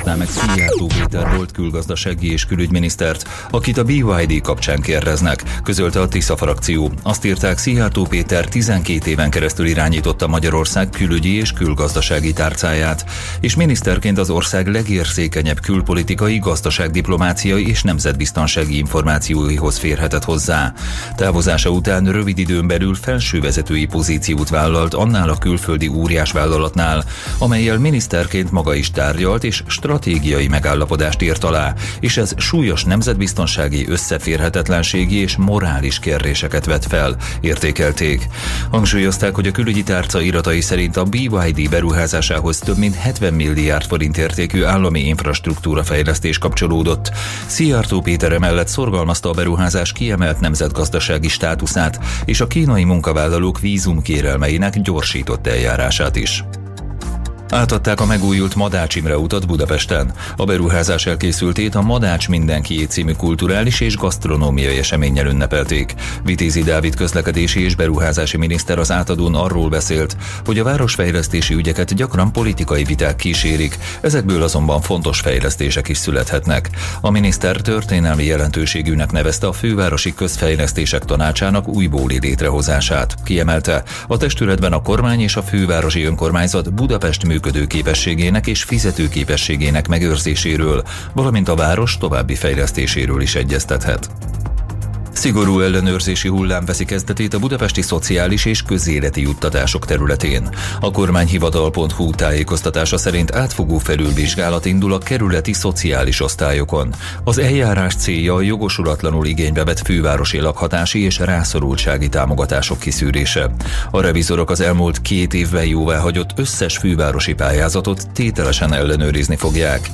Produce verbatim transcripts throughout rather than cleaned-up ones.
hallgatná meg Szijjártó Péter volt külgazdasági és külügyminisztert, akit a bé ipszilon dé kapcsán kérdeznek, közölte a Tisza frakció. Azt írták, Szijjártó Péter tizenkét éven keresztül irányította Magyarország külügyi és külgazdasági tárcáját, és miniszterként az ország legérzékenyebb külpolitikai, gazdaságdiplomáciai és nemzetbiztonsági információihoz férhetett hozzá. Távozása után rövid időn belül felsővezetői pozíciót vállalt annál a külföldi óriásvállalatnál, amellyel miniszterként maga is tárgyalt és stratégiai megállapodást írt alá, és ez súlyos nemzetbiztonsági, összeférhetetlenségi és morális kérdéseket vet fel, értékelték. Hangsúlyozták, hogy a külügyi tárca iratai szerint a bé ipszilon dé beruházásához több mint hetven milliárd forint értékű állami infrastruktúra fejlesztés kapcsolódott. Szijjártó Péter emellett szorgalmazta a beruházás kiemelt nemzetgazdasági státuszát és a kínai munkavállalók vízumkérelmeinek gyorsított eljárását is. Átadták a megújult Madács Imre utat Budapesten. A beruházás elkészültét a Madács mindenkié című kulturális és gasztronómiai eseménnyel ünnepelték. Vitézi Dávid közlekedési és beruházási miniszter az átadón arról beszélt, hogy a városfejlesztési ügyeket gyakran politikai viták kísérik, ezekből azonban fontos fejlesztések is születhetnek. A miniszter történelmi jelentőségűnek nevezte a fővárosi közfejlesztések tanácsának újbóli létrehozását. Kiemelte, a testületben a kormány és a fővárosi önkormányzat Budapest működőképességének és fizetőképességének megőrzéséről, valamint a város további fejlesztéséről is egyeztethet. Szigorú ellenőrzési hullám veszi kezdetét a budapesti szociális és közéleti juttatások területén. A kormányhivatal pont hu tájékoztatása szerint átfogó felülvizsgálat indul a kerületi szociális osztályokon. Az eljárás célja a jogosulatlanul igénybe vett fővárosi lakhatási és rászorultsági támogatások kiszűrése. A revizorok az elmúlt két évben jóváhagyott összes fővárosi pályázatot tételesen ellenőrizni fogják.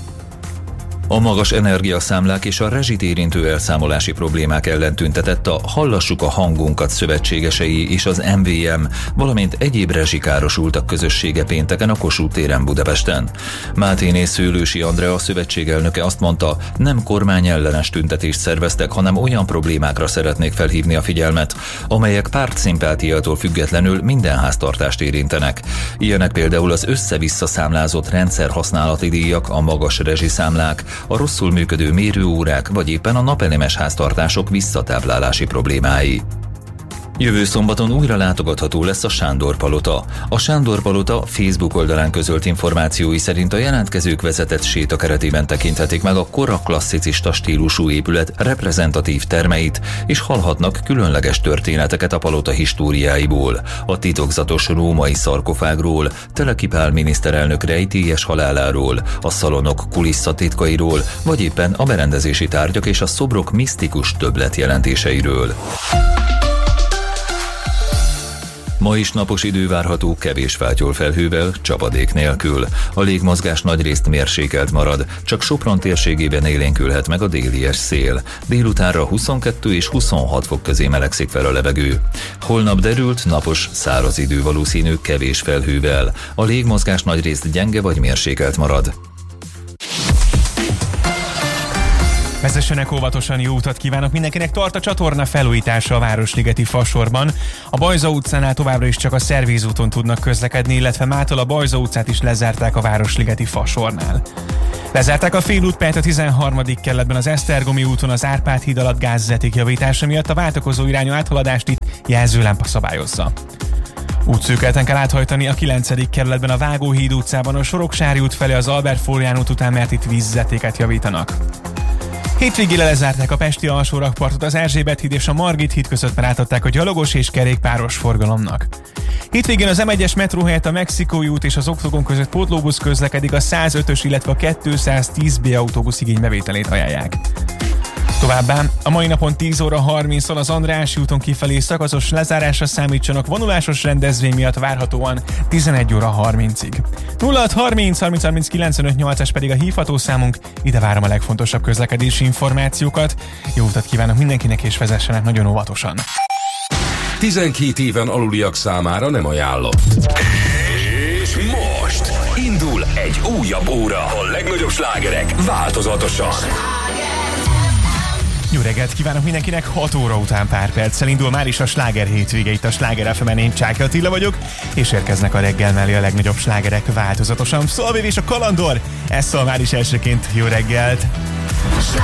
A magas energiaszámlák és a rezsit érintő elszámolási problémák ellen tüntetett a Hallassuk a hangunkat szövetségesei és az em vé em, valamint egyéb rezsikárosultak közössége pénteken a Kossuth téren Budapesten. Máténé Szőlősi Andrea, a szövetség elnöke azt mondta, nem kormányellenes tüntetést szerveztek, hanem olyan problémákra szeretnék felhívni a figyelmet, amelyek pártszimpátiától függetlenül minden háztartást érintenek. Ilyenek például az össze-vissza számlázott rendszerhasználati díjak, a magas rezsiszámlák, a rosszul működő mérőórák, vagy éppen a napelemes háztartások visszatáplálási problémái. Jövő szombaton újra látogatható lesz a Sándor Palota. A Sándor Palota Facebook oldalán közölt információi szerint a jelentkezők vezetett séta keretében tekinthetik meg a kora klasszicista stílusú épület reprezentatív termeit, és hallhatnak különleges történeteket a palota históriáiból, a titokzatos római szarkofágról, Teleki Pál miniszterelnök rejtélyes haláláról, a szalonok kulisszatitkairól, vagy éppen a berendezési tárgyak és a szobrok misztikus többletjelentéseiről. Ma is napos idő várható, kevés fátyolfelhővel, csapadék nélkül. A légmozgás nagyrészt mérsékelt marad, csak Sopron térségében élénkülhet meg a délies szél. Délutánra huszonkettő és huszonhat fok közé melegszik fel a levegő. Holnap derült, napos, száraz idő valószínű, kevés felhővel. A légmozgás nagyrészt gyenge vagy mérsékelt marad. Vezessenek óvatosan, jó utat kívánok mindenkinek, tart a csatorna felújítása a Városligeti Fasorban. A Bajza utcánál továbbra is csak a Szervíz úton tudnak közlekedni, illetve mától a Bajza utcát is lezárták a Városligeti Fasornál. Lezárták a félútpályát a tizenharmadik kerületben az Esztergomi úton az Árpád híd alatt gázvezeték javítása miatt, a váltakozó irányú áthaladást itt jelzőlámpa szabályozza. Útszűkelten kell áthajtani a kilencedik kerületben a Vágóhíd utcában a Soroksári út felé az Albert Flórián út után, mert itt vízvezetéket javítanak. Hétvégére lezárták a pesti alsórakpartot az Erzsébet híd és a Margit híd között, mert átadták a gyalogos és kerékpáros forgalomnak. Hétvégén az em egyes metró helyett a Mexikói út és az Oktogon között pótlóbusz közlekedik, a százötös, illetve a kétszáztíz bé autóbusz igénybevételét ajánlják. Továbbá a mai napon tíz óra harminctól az Andrássy úton kifelé szakaszos lezárásra számítsanak, vonulásos rendezvény miatt várhatóan tizenegy óra harmincig. nulla hat harminc harminc harminc kilencvenöt nyolcas pedig a hívható számunk, ide várom a legfontosabb közlekedési információkat. Jó utat kívánok mindenkinek, és vezessenek nagyon óvatosan. tizenkét éven aluliak számára nem ajánlott. És most indul egy újabb óra. A legnagyobb slágerek változatosan. Jó reggelt kívánok mindenkinek, hat óra után pár perccel indul már is a sláger hétvége, itt a Sláger ef emen, én Csáky Attila vagyok, és érkeznek a reggel mellé a legnagyobb slágerek változatosan. Szolvév és a Kalandor, ez szól már is elsőként, jó reggelt!